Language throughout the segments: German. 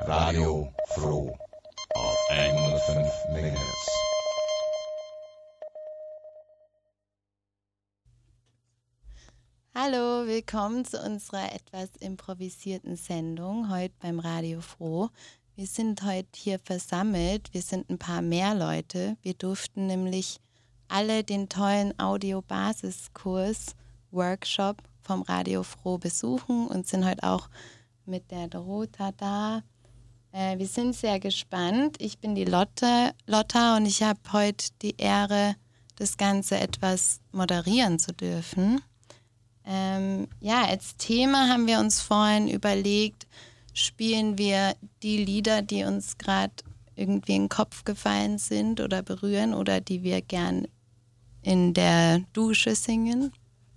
Radio Froh auf 105 MHz. Hallo, willkommen zu unserer etwas improvisierten Sendung heute beim Radio Froh. Wir sind heute hier versammelt, wir sind ein paar mehr Leute. Wir durften nämlich alle den tollen Audio-Basiskurs Workshop vom Radio Froh besuchen und sind heute auch mit der Dorota da. Wir sind sehr gespannt. Ich bin die Lotta und ich habe heute die Ehre, das Ganze etwas moderieren zu dürfen. Als Thema haben wir uns vorhin überlegt, spielen wir die Lieder, die uns gerade irgendwie in den Kopf gefallen sind oder berühren oder die wir gern in der Dusche singen.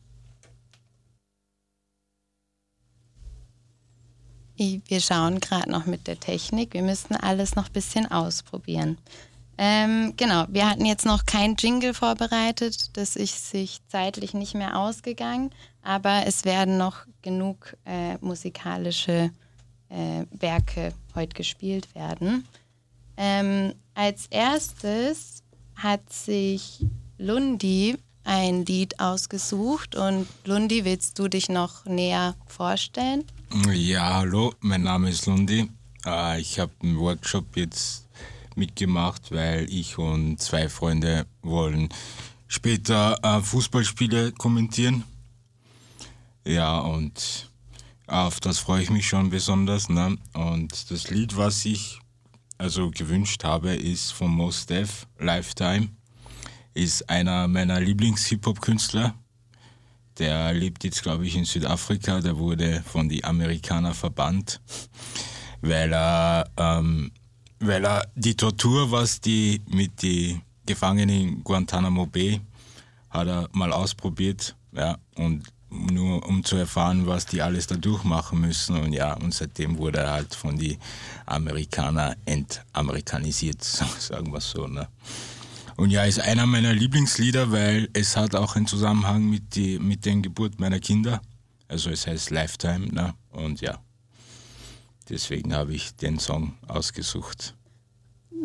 Wir schauen gerade noch mit der Technik. Wir müssen alles noch ein bisschen ausprobieren. Wir hatten jetzt noch kein Jingle vorbereitet. Das ist sich zeitlich nicht mehr ausgegangen. Aber es werden noch genug musikalische Werke heute gespielt werden. Als erstes hat sich Lundi ein Lied ausgesucht. Und Lundi, willst du dich noch näher vorstellen? Ja, hallo, mein Name ist Lundi. Ich habe einen Workshop jetzt mitgemacht, weil ich und zwei Freunde wollen später Fußballspiele kommentieren. Ja, und auf das freue ich mich schon besonders. Ne? Und das Lied, was ich gewünscht habe, ist von Mos Def, Lifetime. Ist einer meiner Lieblings-Hip-Hop-Künstler. Der lebt jetzt, glaube ich, in Südafrika. Der wurde von den Amerikanern verbannt, weil er die Tortur, was die mit den Gefangenen in Guantanamo Bay, hat er mal ausprobiert. Ja, und nur um zu erfahren, was die alles da durchmachen müssen. Und seitdem wurde er halt von den Amerikanern entamerikanisiert, sagen wir so. Ne? Und ja, ist einer meiner Lieblingslieder, weil es hat auch einen Zusammenhang mit der Geburt meiner Kinder. Also es heißt Lifetime, ne? Und ja, deswegen habe ich den Song ausgesucht.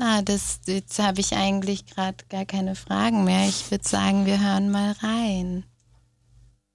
Jetzt habe ich eigentlich gerade gar keine Fragen mehr. Ich würde sagen, wir hören mal rein.